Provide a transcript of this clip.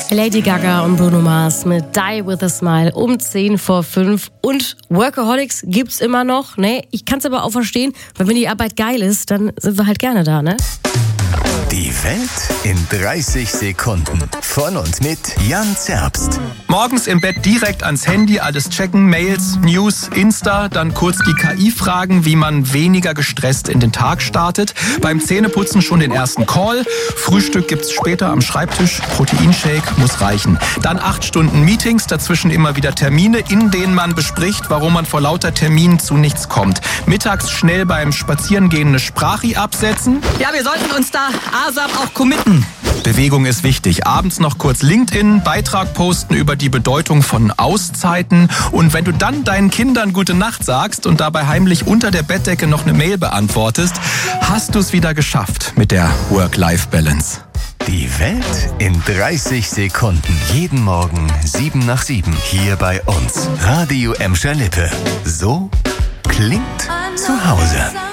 Lady Gaga und Bruno Mars mit Die With A Smile um 5:10. Und Workaholics gibt's immer noch, ne? Ich kann's aber auch verstehen, weil wenn die Arbeit geil ist, dann sind wir halt gerne da, ne? Die Welt in 30 Sekunden. Von und mit Jan Zerbst. Morgens im Bett direkt ans Handy, alles checken, Mails, News, Insta, dann kurz die KI fragen, wie man weniger gestresst in den Tag startet. Beim Zähneputzen schon den ersten Call. Frühstück gibt's später am Schreibtisch. Proteinshake muss reichen. Dann 8 Stunden Meetings, dazwischen immer wieder Termine, in denen man bespricht, warum man vor lauter Terminen zu nichts kommt. Mittags schnell beim Spazierengehen eine Sprachi absetzen. Ja, wir sollten uns da ASAP auch committen. Bewegung ist wichtig. Abends noch kurz LinkedIn, Beitrag posten über die Bedeutung von Auszeiten. Und wenn du dann deinen Kindern gute Nacht sagst und dabei heimlich unter der Bettdecke noch eine Mail beantwortest, hast du es wieder geschafft mit der Work-Life-Balance. Die Welt in 30 Sekunden. Jeden Morgen 7 nach 7. Hier bei uns. Radio Emscher Lippe. So klingt zu Hause.